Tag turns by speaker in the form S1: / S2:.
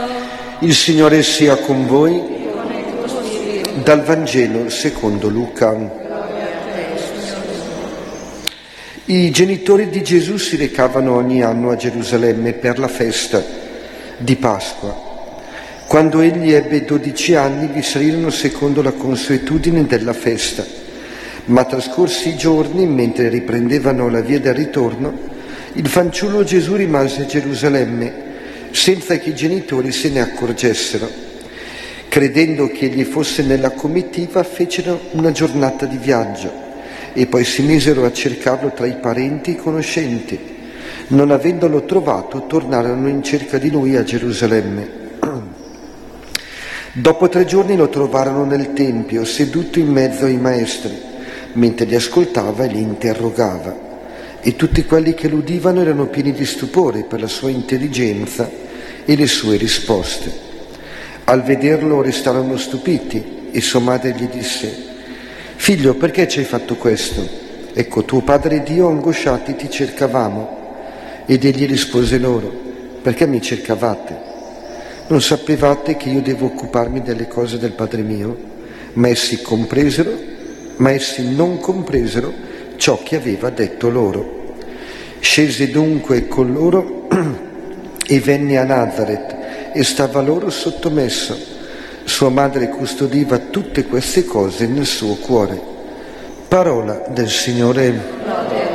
S1: Il Signore sia con voi. Dal Vangelo secondo Luca. I genitori di Gesù si recavano ogni anno a Gerusalemme per la festa di Pasqua. Quando egli ebbe 12 anni vi salirono secondo la consuetudine della festa, ma trascorsi i giorni, mentre riprendevano la via del ritorno, il fanciullo Gesù rimase a Gerusalemme senza che i genitori se ne accorgessero. Credendo che egli fosse nella comitiva, fecero una giornata di viaggio e poi si misero a cercarlo tra i parenti e i conoscenti. Non avendolo trovato, tornarono in cerca di lui a Gerusalemme. Dopo 3 giorni lo trovarono nel Tempio, seduto in mezzo ai maestri, mentre li ascoltava e li interrogava. E tutti quelli che lo udivano erano pieni di stupore per la sua intelligenza e le sue risposte. Al vederlo restarono stupiti e sua madre gli disse: «Figlio, perché ci hai fatto questo? Ecco, tuo padre ed io angosciati ti cercavamo». Ed egli rispose loro: «Perché mi cercavate? Non sapevate che io devo occuparmi delle cose del Padre mio?» Ma essi non compresero ciò che aveva detto loro. Scese dunque con loro e venne a Nazaret e stava loro sottomesso. Sua madre custodiva tutte queste cose nel suo cuore. Parola del Signore.